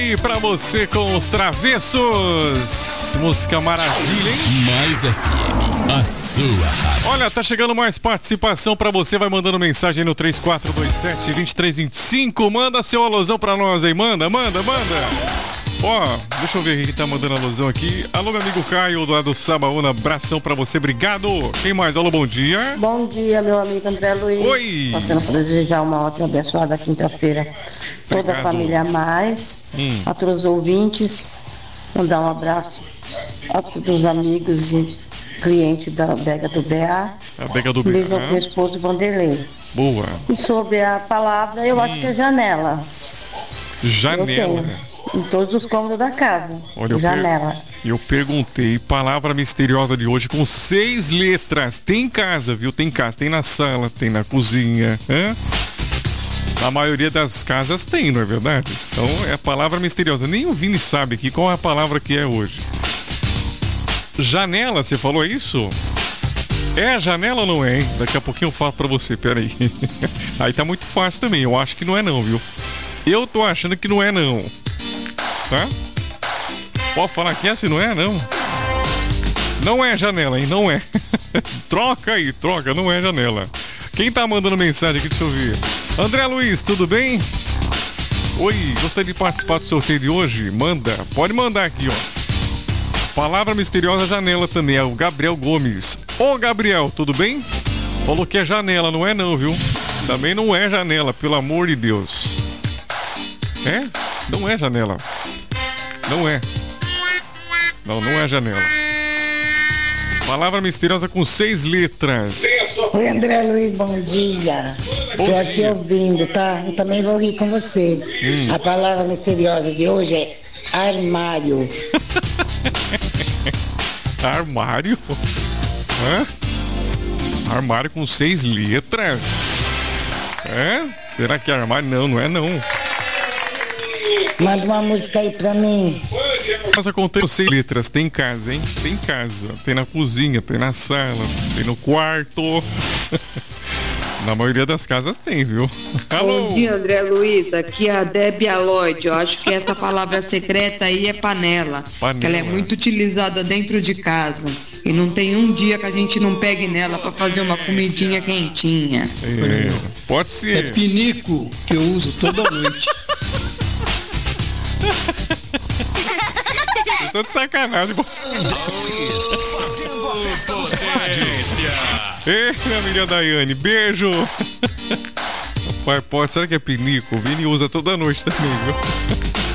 aí pra você com os Travessos. Música maravilha, hein? Mais FM, a sua rádio. Olha, tá chegando mais participação pra você. Vai mandando mensagem no 3427-2325. Manda seu alusão pra nós aí. Manda. Ó, deixa eu ver quem tá mandando alusão aqui. Alô, meu amigo Caio, lá do Sabaúna. Abração pra você, obrigado. Quem mais? Alô, bom dia. Bom dia, meu amigo André Luiz. Oi. Passando para desejar uma ótima, abençoada quinta-feira. Toda a família mais, a todos os ouvintes. Mandar um abraço a todos os amigos e clientes da Adega do BA. Adega do BA. Um beijo ao meu esposo Vanderlei. Boa. E sobre a palavra, eu acho que é janela. Janela. Em todos os cômodos da casa. Olha, janela. Eu perguntei, palavra misteriosa de hoje com 6 letras. Tem em casa, viu? Tem em casa, tem na sala, tem na cozinha. Na maioria das casas tem, não é verdade? Então é a palavra misteriosa. Nem o Vini sabe aqui qual é a palavra que é hoje. Janela, você falou isso? É janela ou não é, hein? Daqui a pouquinho eu falo pra você, peraí. Aí tá muito fácil também, eu acho que não é não, viu? Eu tô achando que não é não. Tá? Pode falar que é assim, não é não? Não é janela, hein? Não é. Troca aí, não é janela. Quem tá mandando mensagem aqui, deixa eu ver. André Luiz, tudo bem? Oi, gostaria de participar do sorteio de hoje? Manda, pode mandar aqui, ó. Palavra misteriosa janela também, é o Gabriel Gomes. Ô Gabriel, tudo bem? Falou que é janela, não é não, viu? Também não é janela, pelo amor de Deus. É? Não é janela. Não é. Não é janela. Palavra misteriosa com 6 letras. Oi, André Luiz, bom dia. Tô aqui ouvindo, tá? Eu também vou rir com você. A palavra misteriosa de hoje é armário. Armário? Hã? Armário com 6 letras? É? Será que é armário? Não é não. Manda uma música aí pra mim. Casa contando 6 letras, tem em casa, hein? Tem em casa, tem na cozinha, tem na sala, tem no quarto. Na maioria das casas tem, viu? Alô? Bom dia, André Luiz. Aqui é a Débia Lloyd. Eu acho que essa palavra secreta aí é panela. Que ela é muito utilizada dentro de casa. E não tem um dia que a gente não pegue nela pra fazer uma comidinha quentinha. É, pode ser. É pinico que eu uso toda noite. Tô de sacanagem. Fazendo a festa dos rádios. Ei, minha amiga Daiane, beijo. Pai, pode, será que é pinico? O Vini usa toda noite também, viu?